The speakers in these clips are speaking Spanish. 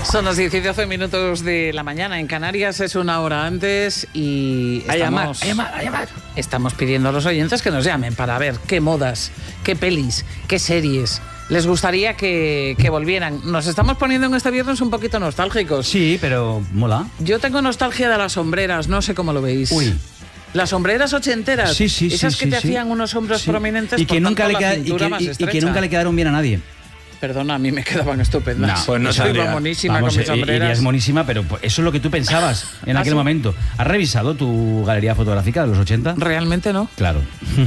Son las 10 y 12 minutos de la mañana. En Canarias es una hora antes y a llamar. Estamos pidiendo a los oyentes que nos llamen para ver qué modas, qué pelis, qué series les gustaría que volvieran. Nos estamos poniendo en este viernes un poquito nostálgicos. Sí, pero mola. Yo tengo nostalgia de las sombreras, no sé cómo lo veis. Uy. Las sombreras ochenteras. Sí, esas que te hacían unos hombros prominentes y que nunca le quedaron bien a nadie. Perdona, a mí me quedaban estupendas. No, pues no Yo iba monísima con mis sombreras. Irías monísima, pero eso es lo que tú pensabas en aquel momento. ¿Has revisado tu galería fotográfica de los 80? Realmente no. Claro.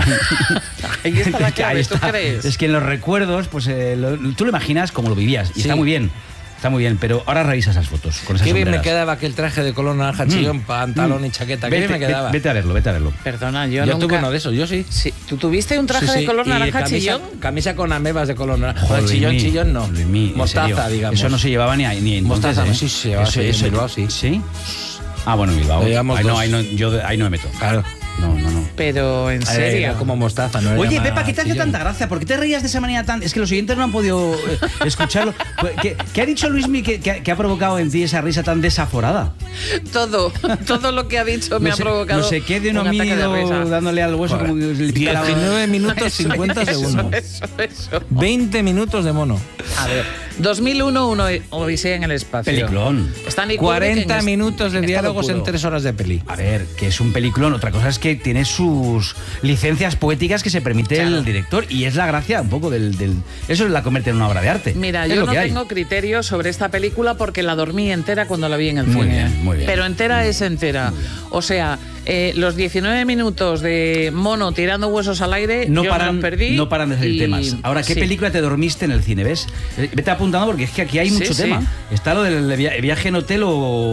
Ahí está la clave, ¿tú crees? Es que en los recuerdos, pues tú lo imaginas como lo vivías. Y está muy bien. Está muy bien, pero ahora revisa esas fotos con esas Qué bien sombreras. me quedaba aquel traje de color naranja chillón, pantalón y chaqueta. Qué bien me quedaba. Vete a verlo. Perdona, yo tuve nunca... uno de esos, yo sí. ¿Tú tuviste un traje de color naranja chillón? Camisa con amebas de color naranja. Joder, chillón no. Mostaza, digamos. Eso no se llevaba ni en mostaza, entonces, sí se llevaba. En Bilbao, sí. ¿Sí? Ah, bueno, en Bilbao. Yo ahí no me meto. Claro. No. Pero en serio. Era como mostaza, ¿no? Oye, Pepa, ¿qué te hace tanta gracia? ¿Por qué te reías de esa manera tan...? Es que los oyentes no han podido escucharlo. ¿Qué ha dicho Luismi que ha provocado en ti esa risa tan desaforada? Todo lo que ha dicho me ha provocado. No sé qué de un homínido dándole al hueso. Como que le 19 minutos 50 segundos. Eso. 20 minutos de mono. A ver, 2001, una Odisea en el espacio. Peliculón. 40 minutos de diálogos en 3 horas de peli. A ver, que es un peliculón. Otra cosa es que tiene sus licencias poéticas que se permite el director, y es la gracia un poco del... Eso es la convierte en una obra de arte. Mira, yo no tengo criterio sobre esta película porque la dormí entera cuando la vi en el cine. Muy bien. Pero entera es entera. O sea, los 19 minutos de mono tirando huesos al aire, no yo paran, me los perdí. No paran de salir temas. Ahora, ¿qué película te dormiste en el cine, ves? Vete apuntando porque es que aquí hay mucho tema. Está lo del viaje en hotel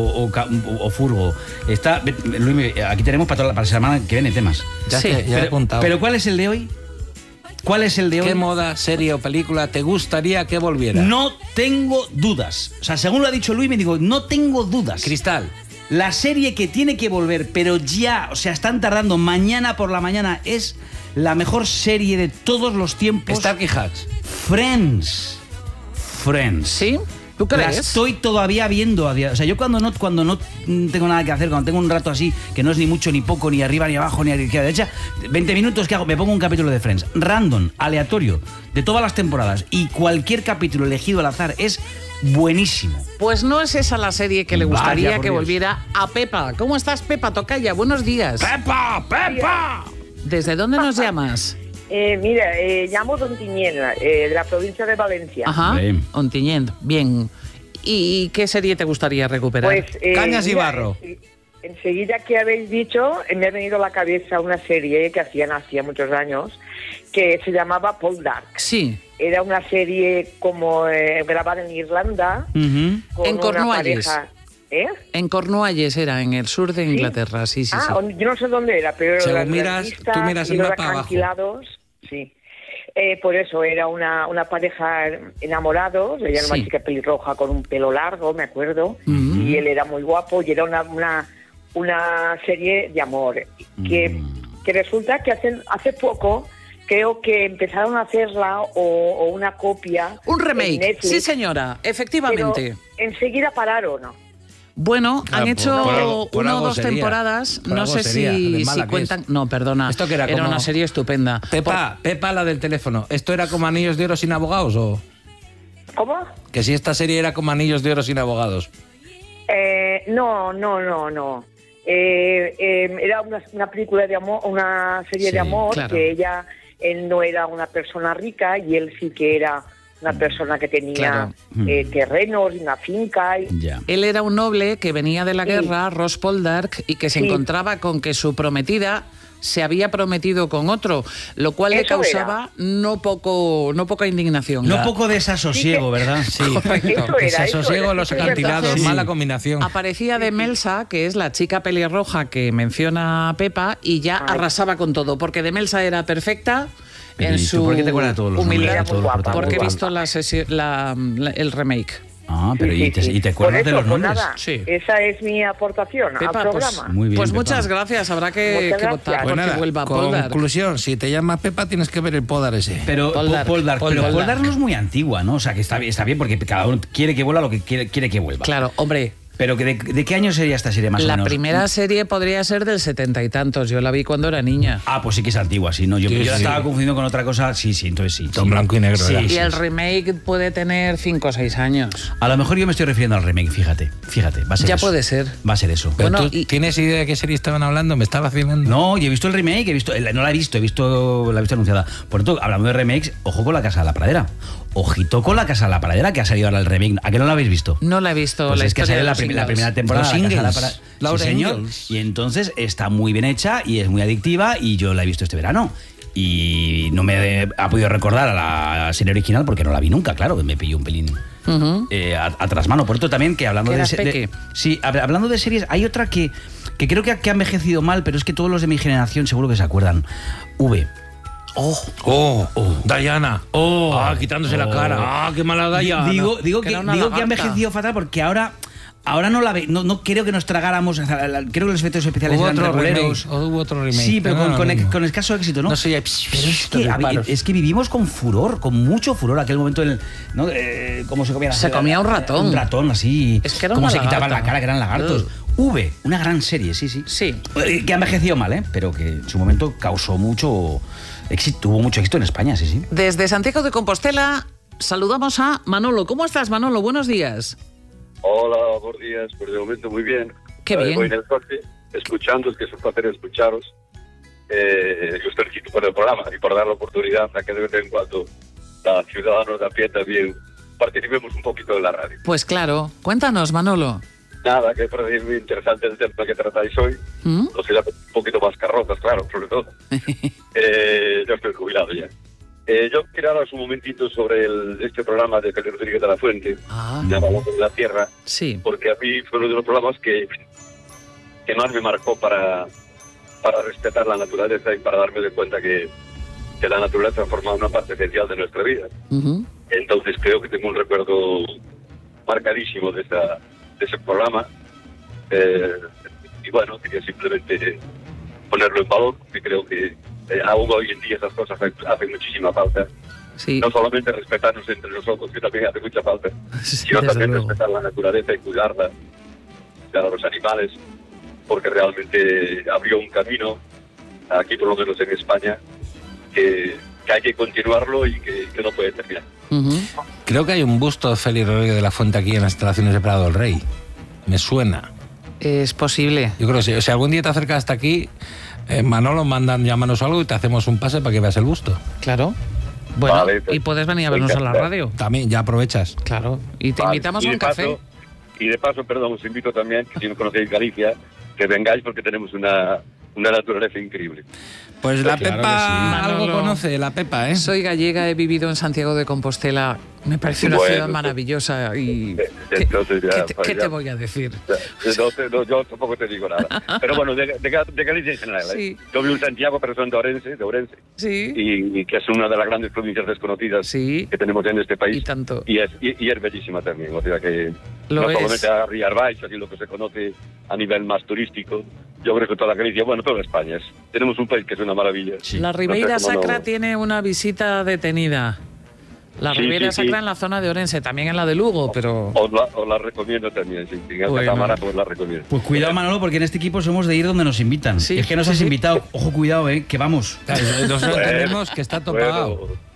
o furgo. Está, Luis, aquí tenemos para la semana que viene temas. Ya he apuntado. Pero ¿cuál es el de hoy? ¿Cuál es el de hoy? ¿Qué moda, serie o película te gustaría que volviera? No tengo dudas. O sea, según lo ha dicho Luis, me digo, no tengo dudas. Cristal. La serie que tiene que volver, pero ya, o sea, están tardando, mañana por la mañana, es la mejor serie de todos los tiempos. Starkey Hatch. Friends. ¿Sí? ¿Tú crees? La estoy todavía viendo a día. O sea, yo cuando no tengo nada que hacer, cuando tengo un rato así, que no es ni mucho, ni poco, ni arriba, ni abajo, ni a la izquierda, derecha, 20 minutos, ¿qué hago? Me pongo un capítulo de Friends. Random, aleatorio, de todas las temporadas. Y cualquier capítulo elegido al azar es buenísimo. Pues no es esa la serie que le gustaría que volviera a Pepa. ¿Cómo estás, Pepa Tocaya? Buenos días. ¡Pepa! ¿Desde dónde nos llamas? Mira, llamo de Ontinyent, de la provincia de Valencia. Ajá, Ontinyent, bien. ¿Y qué serie te gustaría recuperar? Pues, Cañas y Barro. Enseguida que habéis dicho, me ha venido a la cabeza una serie que hacía muchos años, que se llamaba Paul Dark. Sí. Era una serie como grabada en Irlanda. En Cornualles. En Cornualles era, en el sur de Inglaterra, sí. Yo no sé dónde era, pero tú las miras el y los mapa acantilados, sí. Por eso era una pareja enamorados, ella era una chica pelirroja con un pelo largo, me acuerdo, y él era muy guapo, y era una serie de amor, que resulta que hace poco creo que empezaron a hacerla o una copia. Un remake, Netflix, sí señora, efectivamente. Pero enseguida pararon, ¿no? Bueno, han hecho por una o algo dos sería. temporadas, Por no algo sé sería, de si mala que cuentan... es. No, perdona, Esto que era como- una serie estupenda. Pepa, la del teléfono. ¿Esto era como Anillos de Oro sin abogados o...? ¿Cómo? Que si esta serie era como Anillos de Oro sin abogados. No. Era una película de amor, una serie de amor, claro. que él no era una persona rica y él sí que era una persona que tenía terrenos, una finca. Él era un noble que venía de la guerra, Ross Poldark, y que se encontraba con que su prometida se había prometido con otro, lo cual le causaba no poca indignación. No poco desasosiego, ¿verdad? Sí, desasosiego en los acantilados, Sí. mala combinación. Aparecía Demelsa, que es la chica pelirroja que menciona Pepa, y ya arrasaba con todo, porque Demelsa era perfecta en su ¿Por qué te acuerdas de todos los humildad, nombres, de todos los porque he protagonistas? visto el remake. Ah, pero Sí, sí, sí. ¿y te acuerdas de los Pues nombres? nada, Sí. esa es mi aportación Pepa, al pues, programa. Muy bien, pues Pepa. muchas gracias. Habrá que Muchas votar gracias. Pues porque nada, vuelva Poldark. conclusión, si te llamas Pepa tienes que ver el Podar ese. Pero Poldark, Poldark, pero Poldark. Poldark no es muy antigua, ¿no? O sea, que está bien porque cada uno quiere que vuelva lo que quiere que vuelva. Claro, hombre. Pero que ¿de qué año sería esta serie más o La menos? primera serie podría ser del 70 y tantos. Yo la vi cuando era niña. Ah, pues sí que es antigua, sí. No, yo la sí. estaba confundiendo con otra cosa. Sí, entonces sí. Con blanco y negro, Sí, era. Y sí, el sí. remake puede tener 5 o 6 años. A lo mejor yo me estoy refiriendo al remake, fíjate, va a ser Ya eso. puede ser. Va a ser eso. Pero Bueno, tú y- tienes idea de qué serie estaban hablando, me estaba vacilando. No, yo he visto el remake, no la he visto, la he visto anunciada. Por tanto, hablando de remakes, ojo con La Casa de la Pradera. Ojito con La Casa de la Pradera, que ha salido ahora el remake. ¿A qué no lo habéis visto? No la he visto. Pues la es que historia sale de la los primera Ingalls. temporada. Los La Casa de la Ingalls. Pradera. Laura Sí, señor. Ingalls. Y entonces está muy bien hecha y es muy adictiva y yo la he visto este verano. Y no me ha podido recordar a la serie original porque no la vi nunca, claro, me pilló un pelín Ujú. a trasmano. Por esto también que hablando Que de, eras peque. sí, hablando de series, hay otra que creo que ha envejecido mal, pero es que todos los de mi generación seguro que se acuerdan. V. Oh, Diana. Quitándose la cara. Ah, qué mala Diana. Digo Que que era ha una lagarta. envejecido fatal porque ahora no la ve, no creo que nos tragáramos, o sea, creo que los efectos especiales Hubo eran otro reguleros. remake. Hubo otro remake. Sí, pero No era lo mismo. con escaso éxito, ¿no? No sé, ya- pero es que vivimos con furor, con mucho furor aquel momento ¿no? Cómo se comía. Se comía un ratón. Un ratón así. Es que era cómo una se quitaban lagarta. la cara, que eran lagartos. V, una gran serie, sí. Sí. Que ha envejecido mal, ¿eh? Pero que en su momento causó mucho éxito, tuvo mucho éxito en España, sí. Desde Santiago de Compostela saludamos a Manolo. ¿Cómo estás, Manolo? Buenos días. Hola, buenos días. Pues de momento muy bien. Qué bien. Voy en el coche, escuchando, es que es un placer escucharos. Yo estoy felicito por el programa y por dar la oportunidad a que de vez en cuando los ciudadanos de a pie también participemos un poquito de la radio. Pues claro, cuéntanos, Manolo. Nada, que parece muy interesante el tema que tratáis hoy. ¿Mm? Los que ya un poquito más carrozas, claro, sobre todo. Yo estoy jubilado ya. Yo quería hablaros un momentito sobre este programa de Félix Rodríguez de la Fuente, Ah, llamado La Tierra, sí. porque a mí fue uno de los programas que más me marcó para respetar la naturaleza y para darme de cuenta que la naturaleza forma una parte esencial de nuestra vida. Ujú. Entonces creo que tengo un recuerdo marcadísimo de ese programa. Y bueno, quería simplemente ponerlo en valor, porque creo que aún hoy en día esas cosas hacen muchísima falta. Sí. No solamente respetarnos entre nosotros, que también hace mucha falta, Sí, sino desde también luego. respetar la naturaleza y cuidarla, cuidar a los animales, porque realmente abrió un camino, aquí por lo menos en España, que hay que continuarlo y que no puede terminar. Ujú. Creo que hay un busto de Félix Rodríguez de la Fuente aquí en las instalaciones de Prado del Rey. Me suena. Es posible. Yo creo que sí. O sea, algún día te acercas hasta aquí, Manolo, llámanos algo y te hacemos un pase para que veas el busto. Claro. Bueno, Vale, pues, y puedes venir a vernos a la radio. También, ya aprovechas. Claro. Y te Vale. invitamos Y a de un café. paso- Y de paso, perdón, os invito también, que si no conocéis Galicia, que vengáis porque tenemos una naturaleza increíble. Pues la Claro Pepa que sí. algo Manolo. conoce, la Pepa, ¿eh? Soy gallega, he vivido en Santiago de Compostela. Me parece una Bueno, ciudad pues, maravillosa y... entonces ya, ¿Qué pues te ya. voy a decir? No, yo tampoco te digo nada. Pero bueno, de Galicia en general. ¿eh? Sí. Yo vivo en Santiago, pero soy de Ourense, Sí. y que es una de las grandes provincias desconocidas Sí. que tenemos en este país. Y tanto. Y es bellísima también. O sea que Lo no es. solamente a Rías Baixas y lo que se conoce a nivel más turístico. Yo creo que toda Galicia, bueno, toda España. Tenemos un país que es una maravilla. La Ribeira No sé cómo Sacra no- tiene una visita detenida. La Sí, Ribeira sí, Sacra sí. en la zona de Orense, también en la de Lugo, pero... Os la recomiendo también. Si en esta Bueno. cámara, pues la recomiendo. Pues cuidado, Manolo, porque en este equipo somos de ir donde nos invitan. Sí, Es que nos sí, has sí. invitado. Ojo, cuidado, que vamos. Claro, nosotros Bueno, entendemos que está topado. Bueno,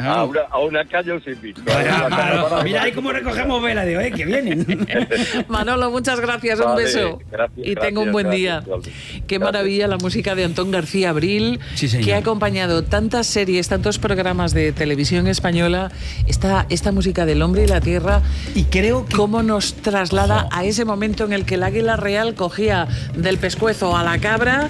a una calle os invito. Mira ahí cómo recogemos vela, digo, que vienen. Manolo, muchas gracias, un Vale, beso. gracias, Y tengo un buen gracias, día. gracias. Qué Gracias. maravilla la música de Antón García Abril, Sí, señor. que ha acompañado tantas series, tantos programas de televisión española. Esta música del hombre y la tierra, Y creo que cómo nos traslada Ojo. a ese momento en el que el águila real cogía del pescuezo a la cabra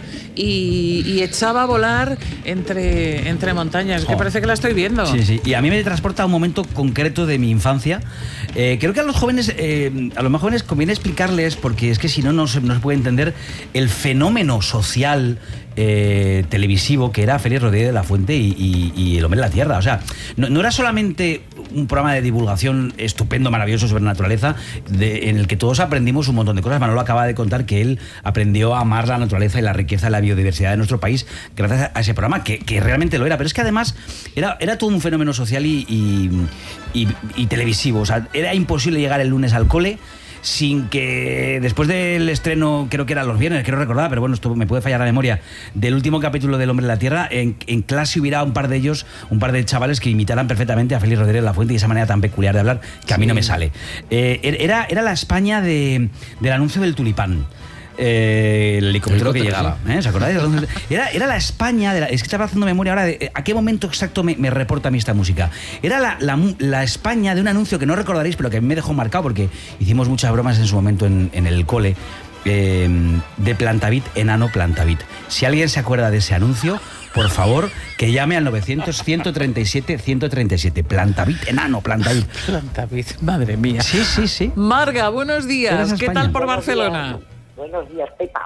y echaba a volar entre montañas. Que Ojo. parece que la estoy viendo. Sí. Y a mí me transporta a un momento concreto de mi infancia. Creo que a los jóvenes, a los más jóvenes conviene explicarles, porque es que si no, no se puede entender el fenómeno social televisivo que era Félix Rodríguez de la Fuente y El hombre de la tierra. O sea, no era solamente un programa de divulgación estupendo, maravilloso sobre naturaleza, en el que todos aprendimos un montón de cosas. Manolo acaba de contar que él aprendió a amar la naturaleza y la riqueza de la biodiversidad de nuestro país gracias a ese programa, que realmente lo era. Pero es que además era todo un fenómeno social y televisivo. O sea, era imposible llegar el lunes al cole sin que después del estreno, creo que era los viernes, quiero recordar, pero bueno, esto me puede fallar la memoria, del último capítulo del Hombre de la Tierra, en clase hubiera un par de chavales que imitaran perfectamente a Félix Rodríguez de la Fuente y esa manera tan peculiar de hablar que a mí no me sale. Era la España del anuncio del tulipán. El helicóptero que llegaba, ¿os acordáis? Era la España es que estaba haciendo memoria ahora de a qué momento exacto me reporta a mí esta música. Era la España de un anuncio que no recordaréis, pero que a mí me dejó marcado porque hicimos muchas bromas en su momento en el cole, de Plantavit, enano Plantavit. Si alguien se acuerda de ese anuncio, por favor, que llame al 900-137-137. Plantavit, enano Plantavit. Plantavit, madre mía. Sí. Marga, buenos días. ¿Qué tal por Barcelona? Buenos días, Pepa.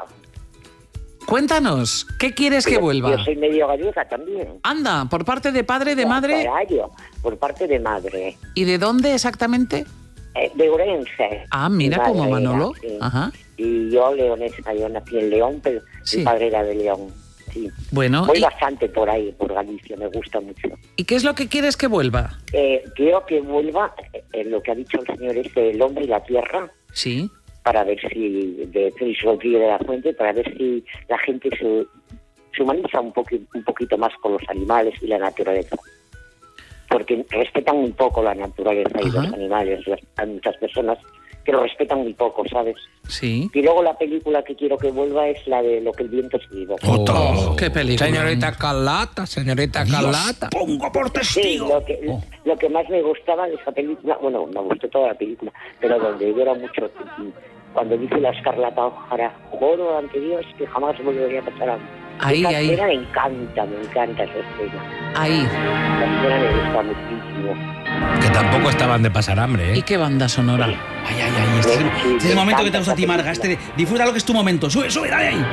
Cuéntanos, ¿qué quieres que vuelva? Yo soy medio gallega también. Anda, ¿por parte de padre, de madre? Por parte de madre. ¿Y de dónde exactamente? De Orense. Ah, mira, como Manolo. Sí. Ajá. Y yo leonesa, yo nací en León, pero Sí. mi padre era de León. Sí. Bueno, Voy bastante por ahí, por Galicia, me gusta mucho. ¿y qué es lo que quieres que vuelva? Quiero que vuelva lo que ha dicho el señor El hombre y la tierra, Sí. para ver si, de Félix Rodríguez de la Fuente, para ver si la gente se humaniza un poquito más con los animales y la naturaleza. Porque respetan muy poco la naturaleza y Ajá. los animales. Hay muchas personas que lo respetan muy poco, ¿sabes? Sí. Y luego la película que quiero que vuelva es la de Lo que el viento se llevó. Oh, qué película. Señorita Carlata. Pongo por Sí, testigo. lo que más me gustaba de esa película, bueno, me gustó toda la película, pero donde yo era mucho, cuando dice la Escarlata O'Hara, juro ante Dios que jamás volvería a pasar a mí. Ahí, Esa ahí. escena me encanta esa escena. Ahí. La escena me gusta muchísimo. Que tampoco estaban de pasar hambre, ¿Y qué banda sonora? Ay, este es el momento que te gusta a ti, Marga. Disfruta lo que es tu momento. Sube, dale ahí.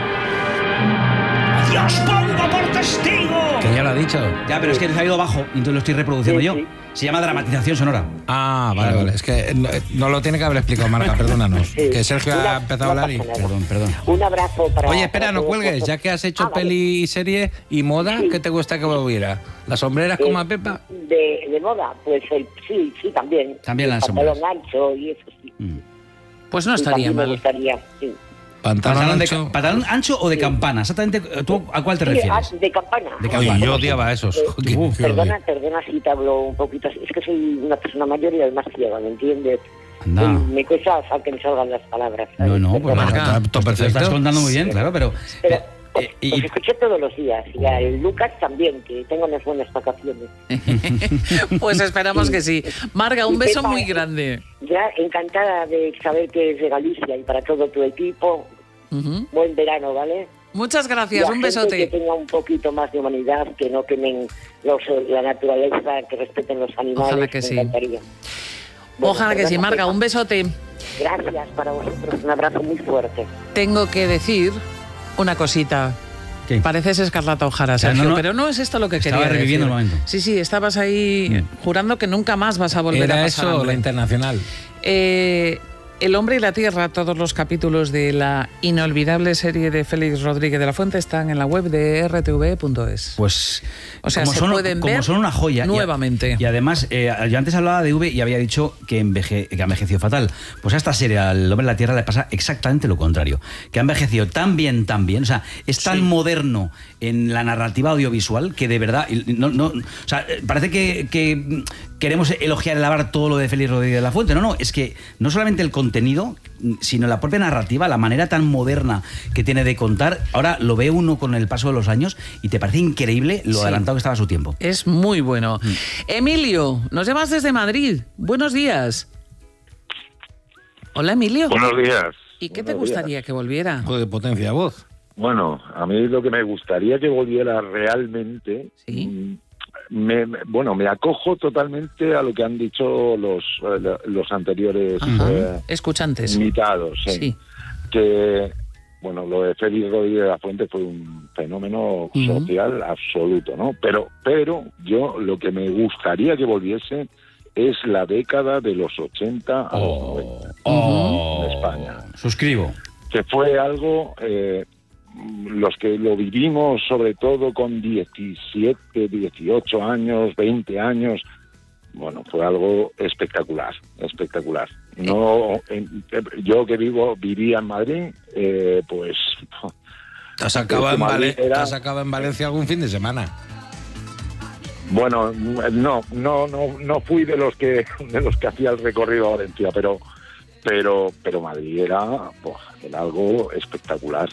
¡Dios, pongo por testigo! Que ya lo ha dicho. Ya, pero es que se ha ido bajo y entonces lo estoy reproduciendo Sí, yo. sí. Se llama dramatización sonora. Ah, vale. Es que no lo tiene que haber explicado Marga, perdónanos. Sí. Que Sergio ha empezado a hablar y... pasa nada. Perdón. Un abrazo para... Oye, espera, no todos cuelgues. vosotros. Ya que has hecho Vale. peli y serie y moda, Sí. ¿qué te gusta que volviera? ¿Las sombreras como a Pepa? De moda, pues sí, también. También las pantalón sombras. ancho y eso sí. Pues no Sí, estaría también me mal. gustaría, sí. Pantalón ancho. ¿Pantalón ancho o de campana? Exactamente, ¿tú a cuál te Sí, refieres? de campana. De Oye, campana. yo odiaba esos. Qué Perdona odio. si te hablo un poquito así. Es que soy una persona mayor y además ciega, ¿me entiendes? Anda. Me cuesta que me salgan las palabras. ¿sabes? No, pues Perdona. Marga, todo Te lo estás perfecto. contando muy bien, claro, pero... Pero y- os escuché todos los días. Y a Lucas también, que tengo unas buenas vacaciones. Pues esperamos que sí. Marga, un Y beso Pepa, muy grande. Ya encantada de saber que es de Galicia y para todo tu equipo. Ujú. Buen verano, ¿vale? Muchas Y gracias, a un gente besote. que tenga un poquito más de humanidad, que no quemen la naturaleza, que respeten los animales. Ojalá que me sí. encantaría. Bueno, Ojalá que sí, perdona, Marga, Pepa. un besote. Gracias para vosotros, un abrazo muy fuerte. Tengo que decir una cosita. ¿Qué? Pareces Escarlata O'Hara, sea, Sergio, no, pero no es esto lo que estaba quería reviviendo decir. el momento. Sí, estabas ahí jurando que nunca más vas a volver a Era pasar eso, hambre. la internacional. El hombre y la tierra, todos los capítulos de la inolvidable serie de Félix Rodríguez de la Fuente están en la web de rtv.es. Pues O sea, como se pueden como ver son una joya nuevamente. y además yo antes hablaba de V y había dicho que ha envejecido fatal. Pues a esta serie, al Hombre de la Tierra, le pasa exactamente lo contrario, que ha envejecido tan bien, o sea, es tan moderno en la narrativa audiovisual que de verdad o sea, parece que queremos elogiar y alabar todo lo de Félix Rodríguez de la Fuente. No, es que no solamente el contenido, sino la propia narrativa, la manera tan moderna que tiene de contar. Ahora lo ve uno con el paso de los años y te parece increíble lo Sí. adelantado que estaba a su tiempo. Es muy bueno. Emilio, nos llamas desde Madrid. Buenos días. Hola, Emilio. Buenos días. ¿Y qué te Buenos gustaría días. que volviera? Joder, potencia de voz. Bueno, a mí lo que me gustaría que volviera realmente... Sí. Me acojo totalmente a lo que han dicho los anteriores Ajá. eh, Escuchantes. invitados. Sí. Que bueno, lo de Félix Rodríguez de la Fuente fue un fenómeno social absoluto, ¿no? Pero yo lo que me gustaría que volviese es la década de los 80 a los 90 en España. Suscribo. Que fue algo, los que lo vivimos sobre todo con 17, 18 años, 20 años, bueno, fue algo espectacular. No, yo que vivía en Madrid, pues... ¿Te has acabado en Valencia algún fin de semana? Bueno, no fui de los que hacía el recorrido a Valencia, pero Madrid era algo espectacular.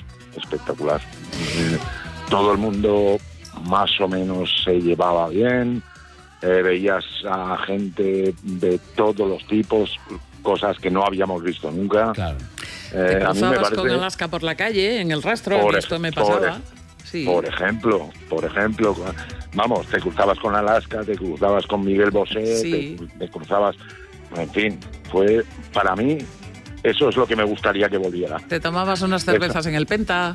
Todo el mundo más o menos se llevaba bien, veías a gente de todos los tipos, cosas que no habíamos visto nunca. Claro. Te cruzabas con Alaska por la calle, en el rastro, esto me pasaba. Sí. Por ejemplo, vamos, te cruzabas con Alaska, te cruzabas con Miguel Bosé, sí. te cruzabas, en fin, fue para mí, eso es lo que me gustaría que volviera. ¿Te tomabas unas cervezas en el Penta?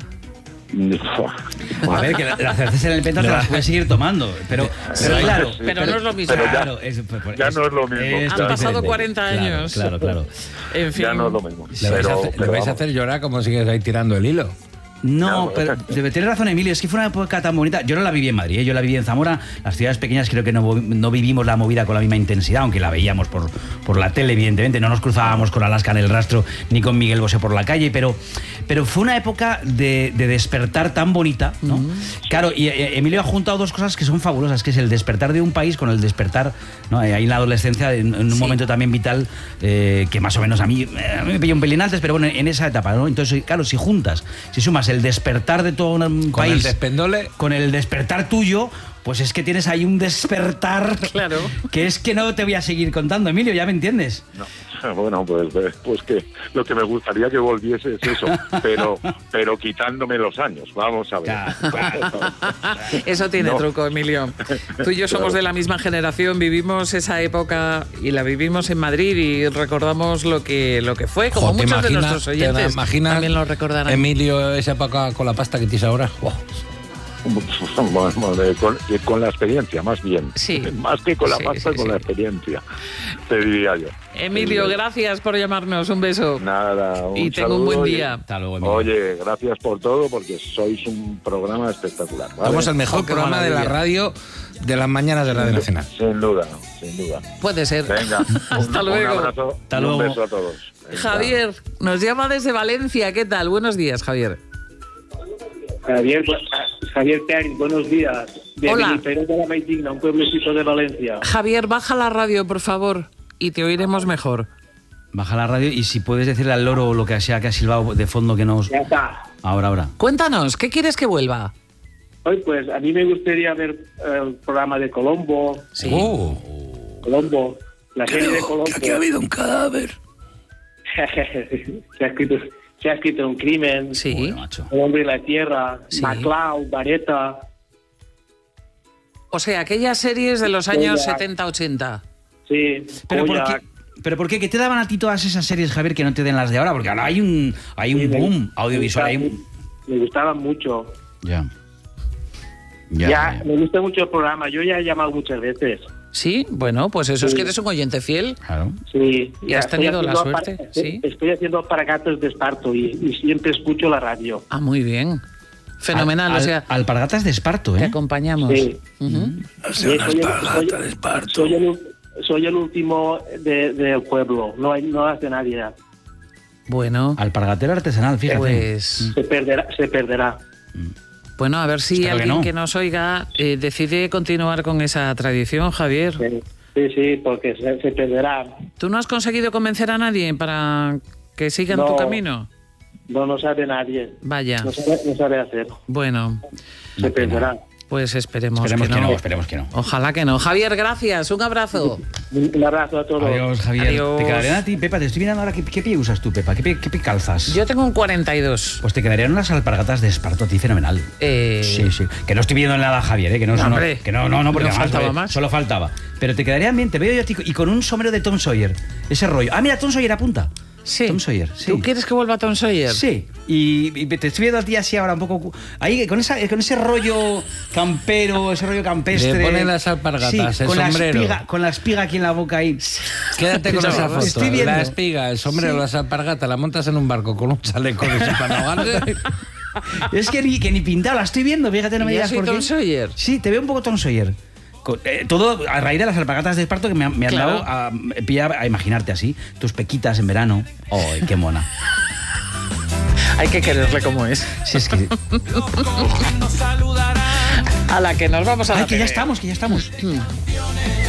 A ver, que las cervezas en el Penta te las puedes seguir tomando, pero claro, pero no es lo mismo. Ya no es lo mismo. Han pasado 40 años. Claro. En fin. Ya no es lo mismo. Le vais a hacer llorar como sigues ahí tirando el hilo. No, pero tienes razón, Emilio, es que fue una época tan bonita. Yo no la viví en Madrid, yo la viví en Zamora. Las ciudades pequeñas creo que no vivimos la movida con la misma intensidad, aunque la veíamos por la tele, evidentemente. No nos cruzábamos con Alaska en el rastro ni con Miguel Bosé por la calle, pero fue una época de despertar tan bonita, ¿no? Claro, y Emilio ha juntado dos cosas que son fabulosas, que es el despertar de un país con el despertar, ¿no? Ahí en la adolescencia, en un momento también vital, que más o menos a mí me pilló un pelín antes, pero bueno, en esa etapa, ¿no? Entonces, claro, si sumas el despertar de todo un país con el despendole, con el despertar tuyo, pues es que tienes ahí un despertar, claro, que es que no te voy a seguir contando, Emilio, ¿ya me entiendes? No. Bueno, pues que lo que me gustaría que volviese es eso, pero quitándome los años, vamos a ver. Claro. Eso tiene truco, Emilio. Tú y yo somos de la misma generación, vivimos esa época y la vivimos en Madrid y recordamos lo que fue, como muchos de nuestros oyentes también lo recordarán. Emilio, esa época con la pasta que tienes ahora. Wow. Con la experiencia, más bien. Sí. Más que con la pasta, con la experiencia, te diría yo. Emilio, gracias por llamarnos. Un beso. Nada, y tengo un buen día. Hasta luego, Emilio. Oye, gracias por todo, porque sois un programa espectacular, ¿vale? Somos el mejor programa de la radio de las mañanas de Radio Nacional. Sin duda. Puede ser. Venga, hasta luego. Un abrazo. Hasta luego. Un beso a todos. Venga. Javier, nos llama desde Valencia. ¿Qué tal? Buenos días, Javier. Javier Pérez, buenos días. De Hola. Perú de la Maitigna, un pueblecito de Valencia. Javier, baja la radio, por favor, y te oiremos mejor. Baja la radio y si puedes decirle al loro lo que sea que ha silbado de fondo que nos... Ya está. Ahora. Cuéntanos, ¿qué quieres que vuelva? Hoy, pues, a mí me gustaría ver el programa de Colombo. Sí. Colombo, la serie de Colombo. Que aquí ha habido un cadáver. Se ha escrito un crimen. Sí. Bueno, macho. El hombre y la tierra. Sí. MacLeod, Vareta. O sea, aquellas series de los años 70-80. Sí. ¿Pero Kojak. por qué? ¿Qué te daban a ti todas esas series, Javier, que no te den las de ahora? Porque ahora hay un boom audiovisual. Me gustaban mucho. Ya. Me gusta mucho el programa. Yo ya he llamado muchas veces. Sí, bueno, pues eso es que eres un oyente fiel. Claro. Sí. ¿Y has tenido la suerte? Sí. Estoy haciendo Alpargatas de Esparto y siempre escucho la radio. Ah, muy bien. Fenomenal, o sea, Alpargatas de Esparto, te ¿eh? acompañamos. Sí. Soy una alpargata de Esparto. Soy el último del pueblo. No hace nadie ya. Bueno, Alpargatero artesanal, fíjate. pues... Se perderá. Bueno, a ver si Espero que alguien no. que nos oiga decide continuar con esa tradición, Javier. Sí, porque se perderá. ¿Tú no has conseguido convencer a nadie para que sigan tu camino? No sabe nadie. Vaya. No sabe hacer. Bueno, Se perderá. pues esperemos que no. Ojalá que no. Javier, gracias. Un abrazo. Un abrazo a todos. Adiós, Javier. Adiós. Te quedarían a ti, Pepa, te estoy mirando ahora. ¿Qué pie usas tú, Pepa? ¿Qué pie calzas? Yo tengo un 42. Pues te quedarían unas alpargatas de Esparto a ti, fenomenal. Sí. Que no estoy viendo nada, Javier, ¿eh? Que no, hombre, porque no faltaba más. Solo faltaba. Pero te quedarían bien, te veo yo a ti y con un sombrero de Tom Sawyer. Ese rollo. Ah, mira, Tom Sawyer apunta. Sí. Tom Sawyer, sí. ¿Tú quieres que vuelva Tom Sawyer? Sí, y te estoy viendo a ti así ahora un poco... Ahí, con ese rollo campero, ese rollo campestre... Le ponen las alpargatas, el sombrero. Con la espiga aquí en la boca ahí. Quédate con esa foto. Estoy viendo. La espiga, el sombrero, las alpargatas, la montas en un barco con un chaleco de supernovarse. Es que ni pintado, la estoy viendo, fíjate, no me digas por qué. Tom Sawyer? Sí, te veo un poco Tom Sawyer. Todo a raíz de las alpargatas de esparto que me han dado a imaginarte así, tus pequitas en verano. ¡Ay, qué mona! Hay que quererle como es. Sí, es que... A la que nos vamos a la Ay, que ya tele. estamos.